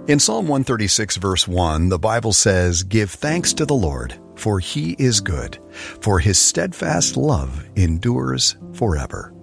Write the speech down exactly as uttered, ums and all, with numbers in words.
In Psalm one thirty-six, verse one, the Bible says, "Give thanks to the Lord, for he is good, for his steadfast love endures forever."